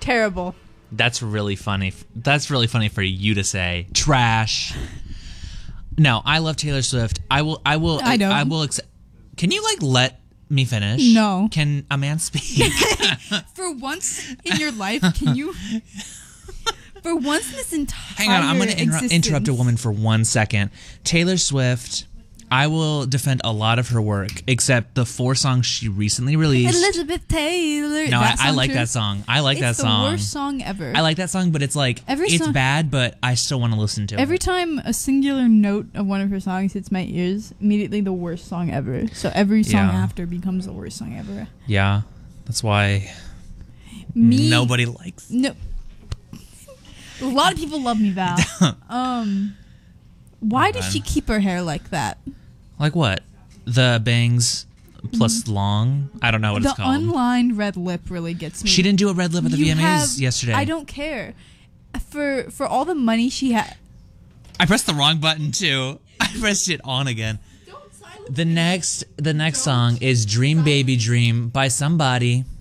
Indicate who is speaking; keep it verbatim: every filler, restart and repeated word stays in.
Speaker 1: Terrible.
Speaker 2: That's really funny. That's really funny for you to say. Trash. No, I love Taylor Swift. I will. I will.
Speaker 1: I don't.
Speaker 2: I will accept. Can you like let me finish?
Speaker 1: No.
Speaker 2: Can a man speak?
Speaker 1: For once in your life, can you? For once in this entire
Speaker 2: Hang on, I'm going to inter-
Speaker 1: existence-
Speaker 2: interrupt a woman for one second. Taylor Swift. I will defend a lot of her work, except the four songs she recently released.
Speaker 1: Elizabeth Taylor.
Speaker 2: No, I,
Speaker 1: That
Speaker 2: I
Speaker 1: song
Speaker 2: like
Speaker 1: too?
Speaker 2: that song. I like
Speaker 1: It's
Speaker 2: that song.
Speaker 1: the worst song ever.
Speaker 2: I like that song, but it's like
Speaker 1: Every
Speaker 2: it's
Speaker 1: song-
Speaker 2: bad, but I still want to listen to
Speaker 1: Every
Speaker 2: it.
Speaker 1: time a singular note of one of her songs hits my ears, immediately the worst song ever. So every song
Speaker 2: Yeah.
Speaker 1: after becomes the worst song ever.
Speaker 2: Yeah, that's why
Speaker 1: Me,
Speaker 2: nobody likes.
Speaker 1: No. A lot of people love me, Val. um, why does
Speaker 2: Okay.
Speaker 1: she keep her hair like that?
Speaker 2: Like what? The bangs plus long? I don't know what
Speaker 1: the
Speaker 2: it's called.
Speaker 1: unlined red lip really gets me.
Speaker 2: She didn't do a red lip at the
Speaker 1: You
Speaker 2: V M As
Speaker 1: have-
Speaker 2: yesterday.
Speaker 1: I don't care. For for all the money she had.
Speaker 2: I pressed the wrong button too. I pressed it on again. The next the next song is Dream Baby Dream by somebody.